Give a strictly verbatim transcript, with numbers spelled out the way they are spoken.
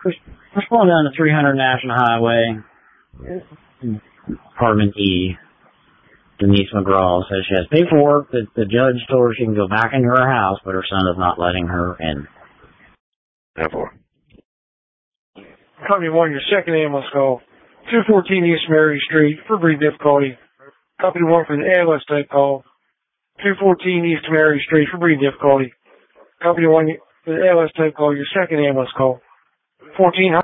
We're, we're slowing down to three hundred National Highway. Apartment E. Denise McGraw says she has paperwork that the judge told her she can go back into her house, but her son is not letting her in. Therefore. Company one, your second ambulance call. two fourteen East Mary Street for breathing difficulty. Company one for the A L S type call. two fourteen East Mary Street for breathing difficulty. Company one for the A L S type call, your second ambulance call. fourteen